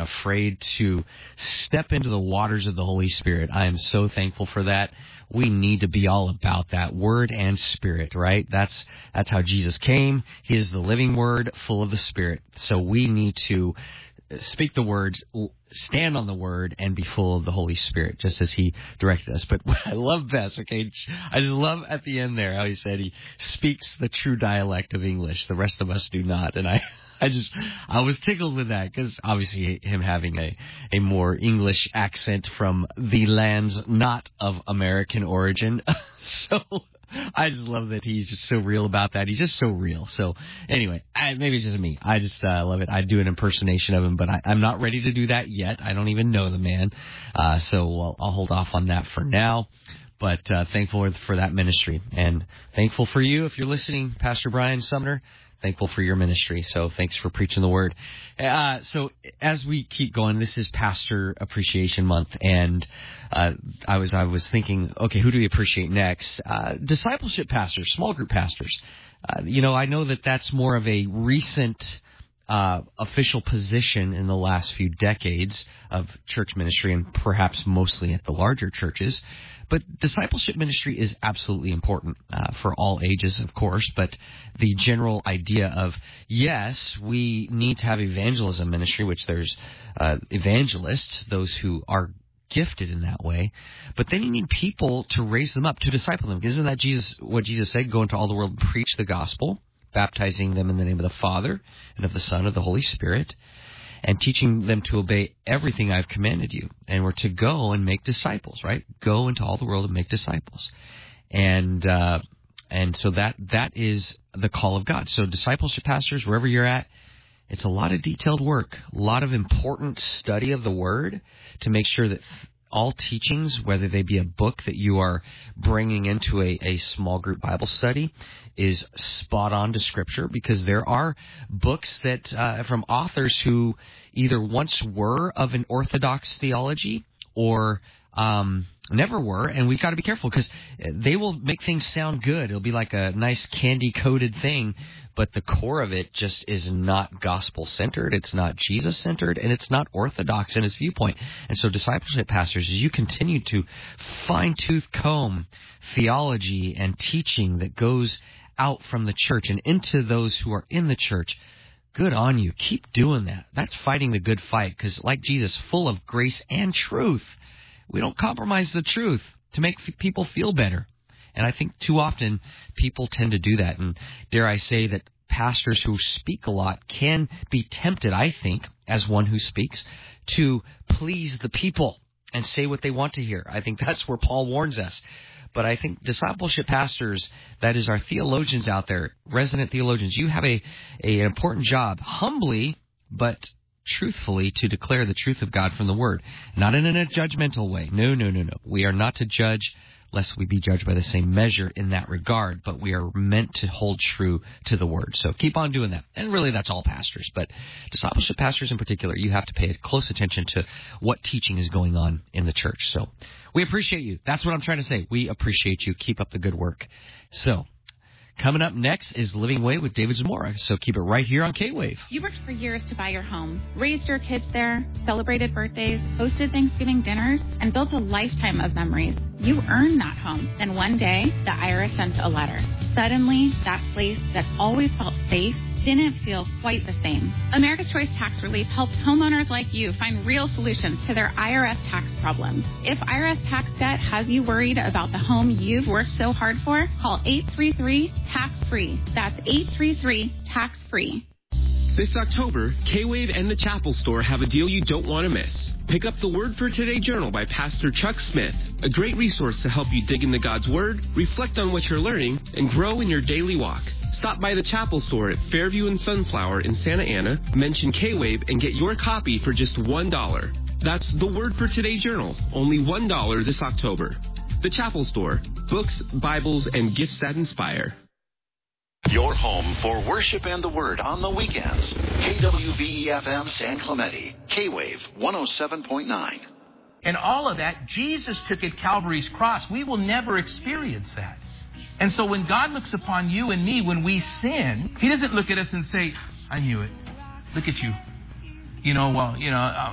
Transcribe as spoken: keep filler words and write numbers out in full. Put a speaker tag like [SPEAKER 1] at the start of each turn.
[SPEAKER 1] afraid to step into the waters of the Holy Spirit. I am so thankful for that. We need to be all about that, Word and Spirit, right? That's that's how Jesus came. He is the living Word, full of the Spirit. So we need to speak the words, stand on the Word, and be full of the Holy Spirit, just as He directed us. But what I love best, okay, I just love at the end there how He said He speaks the true dialect of English. The rest of us do not. And I, I just, I was tickled with that because obviously him having a, a more English accent from the lands not of American origin. So I just love that he's just so real about that. He's just so real. So anyway, I, maybe it's just me. I just uh, love it. I do an impersonation of him, but I, I'm not ready to do that yet. I don't even know the man. Uh, so I'll, I'll hold off on that for now. But uh, thankful for that ministry. And thankful for you if you're listening, Pastor Brian Sumner. Thankful for your ministry. So thanks for preaching the word. Uh, so as we keep going, this is Pastor Appreciation Month. And uh, I was I was thinking, okay, who do we appreciate next? Uh, discipleship pastors, small group pastors. Uh, you know, I know that that's more of a recent uh, official position in the last few decades of church ministry and perhaps mostly at the larger churches. But discipleship ministry is absolutely important uh, for all ages, of course. But the general idea of, yes, we need to have evangelism ministry, which there's uh, evangelists, those who are gifted in that way. But then you need people to raise them up, to disciple them. Isn't that Jesus? What Jesus said? Go into all the world and preach the gospel, baptizing them in the name of the Father and of the Son and of the Holy Spirit, and teaching them to obey everything I've commanded you. And we're to go and make disciples, right? Go into all the world and make disciples. And uh, and so that that is the call of God. So discipleship pastors, wherever you're at, it's a lot of detailed work, a lot of important study of the Word to make sure that all teachings, whether they be a book that you are bringing into a, a small group Bible study, is spot on to Scripture, because there are books that uh, from authors who either once were of an orthodox theology or um, never were, and we've got to be careful because they will make things sound good. It'll be like a nice candy-coated thing, but the core of it just is not gospel-centered, it's not Jesus-centered, and it's not orthodox in its viewpoint. And so discipleship pastors, as you continue to fine-tooth comb theology and teaching that goes out from the church and into those who are in the church, good on you. Keep doing that. That's fighting the good fight, because like Jesus, full of grace and truth, we don't compromise the truth to make f- people feel better. And I think too often people tend to do that. And dare I say that pastors who speak a lot can be tempted, I think, as one who speaks, to please the people and say what they want to hear. I think that's where Paul warns us. But I think discipleship pastors, that is our theologians out there, resident theologians, you have a, a an important job, humbly but truthfully, to declare the truth of God from the Word. Not in a judgmental way. No, no, no, no. We are not to judge lest we be judged by the same measure in that regard, but we are meant to hold true to the Word. So keep on doing that. And really, that's all pastors. But discipleship pastors in particular, you have to pay close attention to what teaching is going on in the church. So we appreciate you. That's what I'm trying to say. We appreciate you. Keep up the good work. So coming up next is Living Way with David Zamora. So keep it right here on K-Wave.
[SPEAKER 2] You worked for years to buy your home, raised your kids there, celebrated birthdays, hosted Thanksgiving dinners, and built a lifetime of memories. You earned that home. Then one day, the I R S sent a letter. Suddenly, that place that always felt safe didn't feel quite the same. America's Choice Tax Relief helps homeowners like you find real solutions to their I R S tax problems. If I R S tax debt has you worried about the home you've worked so hard for, call eight three three, tax free. That's eight three three, tax free.
[SPEAKER 3] This October, K-Wave and the Chapel Store have a deal you don't want to miss. Pick up the Word for Today Journal by Pastor Chuck Smith, a great resource to help you dig into God's Word, reflect on what you're learning, and grow in your daily walk. Stop by the Chapel Store at Fairview and Sunflower in Santa Ana, mention K-Wave, and get your copy for just one dollar. That's the Word for Today Journal, only one dollar this October. The Chapel Store, books, Bibles, and gifts that inspire.
[SPEAKER 4] Your home for worship and the Word on the weekends. K W V E F M San Clemente, K-Wave one oh seven point nine.
[SPEAKER 5] And all of that, Jesus took at Calvary's cross. We will never experience that. And so when God looks upon you and me, when we sin, He doesn't look at us and say, I knew it. Look at you. You know, well, you know,